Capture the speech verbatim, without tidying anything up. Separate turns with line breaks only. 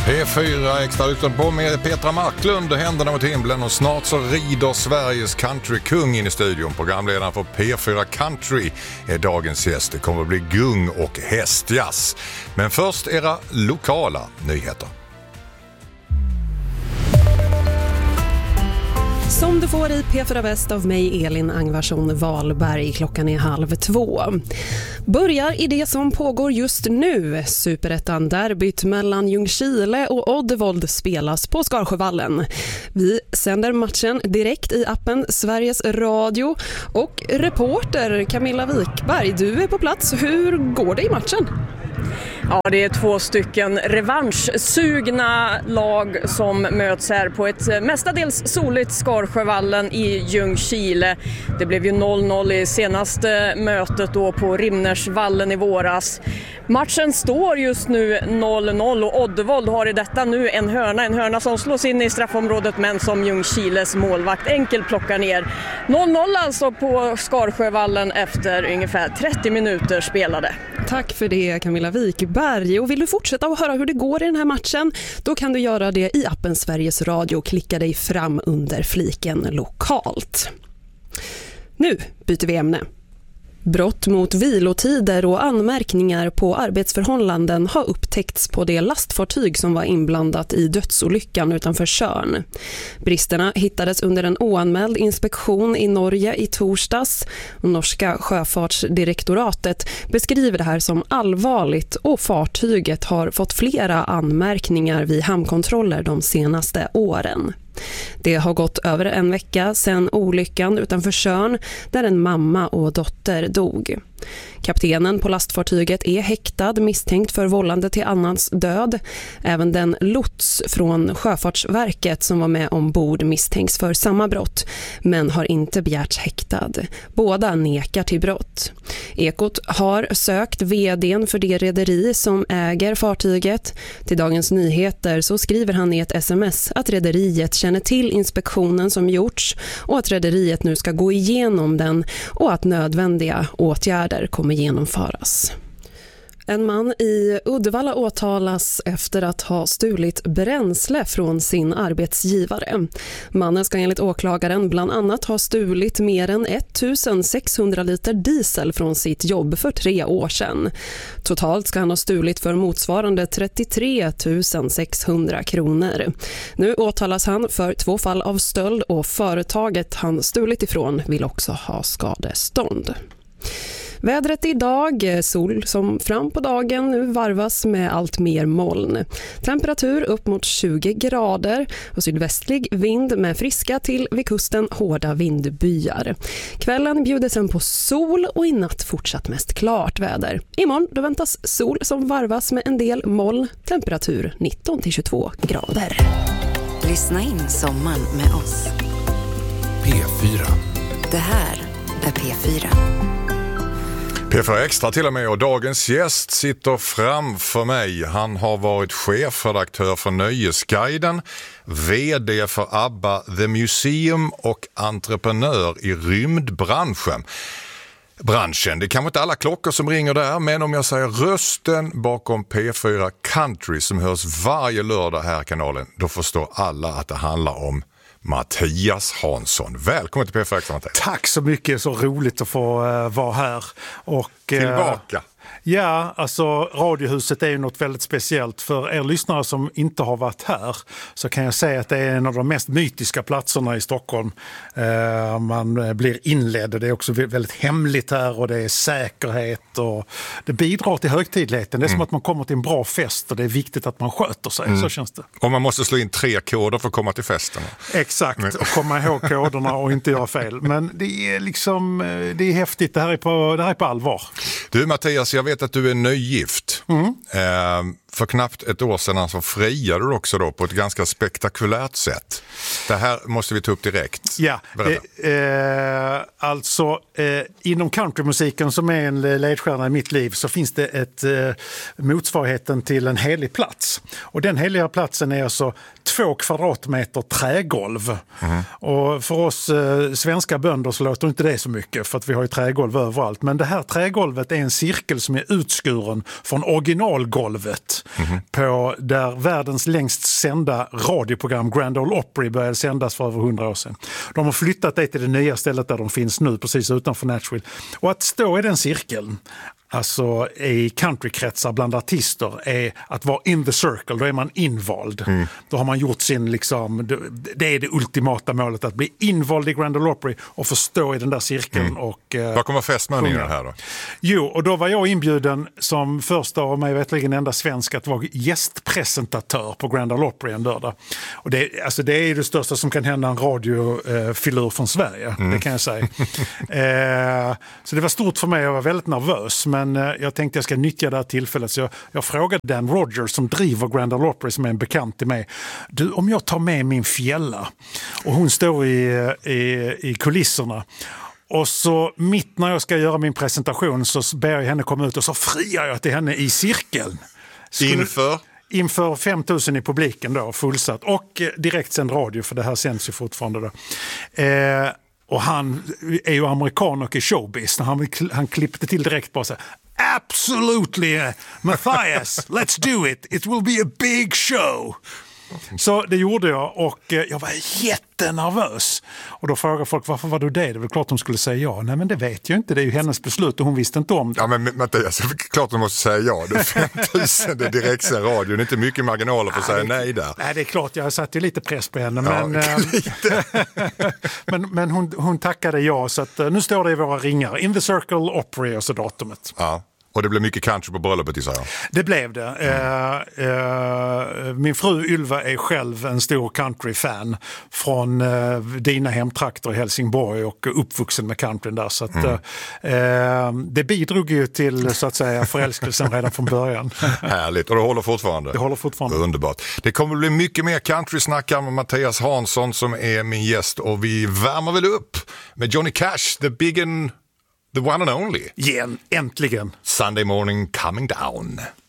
P fyra extra utan på med Petra Marklund, händerna mot himlen, och snart så rider Sveriges countrykung in i studion. Programledaren för P fyra Country är dagens gäst. Det kommer att bli gung och hästjazz. Men först era lokala nyheter.
Som du får i P fyra Väst av mig, Elin Angvarsson Wahlberg. Klockan är halv två. Börjar i det som pågår just nu. Superettan derbyt mellan Ljungskile och Oddevold spelas på Skarsjövallen. Vi sänder matchen direkt i appen Sveriges Radio. Och reporter Camilla Wikberg, du är på plats. Hur går det i matchen?
Ja, det är två stycken revanschsugna lag som möts här på ett mestadels soligt Skarsjövallen i Ljungskile. Det blev ju noll noll i senaste mötet då på Rimnersvallen i våras. Matchen står just nu noll noll och Oddevold har i detta nu en hörna. En hörna som slås in i straffområdet men som Ljungskiles målvakt enkelt plockar ner. noll noll alltså på Skarsjövallen efter ungefär trettio minuter spelade.
Tack för det, Camilla Wikberg. Och vill du fortsätta att höra hur det går i den här matchen, då kan du göra det i appen Sveriges Radio och klicka dig fram under fliken lokalt. Nu byter vi ämne. Brott mot vilotider och anmärkningar på arbetsförhållanden har upptäckts på det lastfartyg som var inblandat i dödsolyckan utanför Tjörn. Bristerna hittades under en oanmäld inspektion i Norge i torsdags. Norska sjöfartsdirektoratet beskriver det här som allvarligt och fartyget har fått flera anmärkningar vid hamnkontroller de senaste åren. Det har gått över en vecka sedan olyckan utanför Tjörn där en mamma och dotter dog. Kaptenen på lastfartyget är häktad misstänkt för vållande till annans död. Även den lots från Sjöfartsverket som var med ombord misstänks för samma brott men har inte begärts häktad. Båda nekar till brott. Ekot har sökt vdn för det rederi som äger fartyget. Till Dagens Nyheter så skriver han i ett sms att rederiet känner till inspektionen som gjorts och att rederiet nu ska gå igenom den och att nödvändiga åtgärder kommer genomföras. En man i Uddevalla åtalas efter att ha stulit bränsle från sin arbetsgivare. Mannen ska enligt åklagaren bland annat ha stulit mer än sextonhundra liter diesel från sitt jobb för tre år sedan. Totalt ska han ha stulit för motsvarande trettiotre tusen sexhundra kronor. Nu åtalas han för två fall av stöld och företaget han stulit ifrån vill också ha skadestånd. Vädret idag, sol som fram på dagen nu varvas med allt mer moln. Temperatur upp mot tjugo grader och sydvästlig vind med friska till vid kusten hårda vindbyar. Kvällen bjuder sen på sol och i natt fortsatt mest klart väder. Imorgon då väntas sol som varvas med en del moln, temperatur nitton till tjugotvå grader.
Lyssna in sommaren med oss.
P fyra.
Det här är P fyra.
P fyra Extra till och med, och dagens gäst sitter framför mig. Han har varit chefredaktör för Nöjesguiden, vd för ABBA The Museum och entreprenör i rymdbranschen. Branschen, det är kanske inte alla klockor som ringer där, men om jag säger rösten bakom P fyra Country som hörs varje lördag här i kanalen, då förstår alla att det handlar om Mattias Hansson. Välkommen till P fyra Extra, Mattias.
Tack så mycket, så roligt att få uh, vara här. Och, uh,
Tillbaka.
Ja, alltså Radiohuset är ju något väldigt speciellt. För er lyssnare som inte har varit här så kan jag säga att det är en av de mest mytiska platserna i Stockholm. Eh, man blir inledd, det är också väldigt hemligt här och det är säkerhet och det bidrar till högtidligheten. Det är mm. som att man kommer till en bra fest och det är viktigt att man sköter sig, mm. så känns det.
Och man måste slå in tre koder för att komma till festen.
Exakt, men... och komma ihåg koderna och inte göra fel. Men det är liksom, det är häftigt, det här är på, det här är på allvar.
Du Mattias, jag vet att du är nygift. Mm. Eh, för knappt ett år sedan så friade du också då på ett ganska spektakulärt sätt. Det här måste vi ta upp direkt.
Ja, det, eh, alltså eh, inom countrymusiken som är en ledstjärna i mitt liv så finns det ett eh, motsvarigheten till en helig plats. Och den heliga platsen är alltså två kvadratmeter trägolv. Mm. Och för oss eh, svenska bönder så låter inte det så mycket för att vi har ju trägolv överallt. Men det här trägolvet är en cirkel som är utskuren från originalgolvet. mm-hmm. på där världens längst sända radioprogram Grand Ole Opry började sändas för över hundra år sedan. De har flyttat det till det nya stället där de finns nu, precis utanför Nashville. Och att stå i den cirkeln, alltså i countrykretsar bland artister, är att vara in the circle, då är man invald. Mm. Då har man gjort sin, liksom, det är det ultimata målet, att bli invald i Grand Ole Opry och få stå i den där cirkeln. Mm. Och, eh,
vad kommer fästmönningen här då?
Jo, och då var jag inbjuden som första och mig vetligen enda svensk att vara gästpresentatör på Grand Ole Opry en lördag. Och det, alltså det är det största som kan hända en radiofilur eh, från Sverige, mm. det kan jag säga. eh, så det var stort för mig, jag var väldigt nervös, men jag tänkte jag ska nyttja det här tillfället, så jag, jag frågade Dan Rogers som driver Grand Ole Opry, som är en bekant till mig, du, om jag tar med min fjälla och hon står i, i, i kulisserna, och så mitt när jag ska göra min presentation så ber jag henne komma ut och så friar jag till henne i cirkeln.
Skulle, inför?
Inför fem tusen i publiken då, fullsatt, och direktsänd radio, för det här sänds ju fortfarande då. Eh, Och han är ju amerikan och i showbiz. Han, han klippte till direkt bara så här: absolutely, Matthias, let's do it. It will be a big show. Så det gjorde jag, och jag var jättenervös. Och då frågade folk, varför var du det? Det var klart de skulle säga ja. Nej, men det vet jag inte. Det är ju hennes beslut och hon visste inte om det.
Ja, men Mattias, klart de måste säga ja. Det är fem tusen, det är direktsänd radio. Det är inte mycket marginaler för att säga nej där.
Nej, det är klart. Jag satt ju lite press på henne.
Ja,
men men, men hon, hon tackade ja. Så att, nu står det i våra ringar. In the Circle Opry och så datumet.
Ja. Och det blev mycket country på bröllopet i sig.
Det blev det. Mm. Uh, uh, min fru Ylva är själv en stor country-fan från uh, dina hemtrakter i Helsingborg och uppvuxen med countryn där. Så att, mm. uh, det bidrog ju till, så att säga, förälskelsen redan från början.
Härligt, och det håller fortfarande.
Det håller fortfarande.
Underbart. Det kommer bli mycket mer country-snack med Mattias Hansson som är min gäst, och vi värmer väl upp med Johnny Cash, the big and the one and only.
Igen, äntligen.
Sunday morning coming down.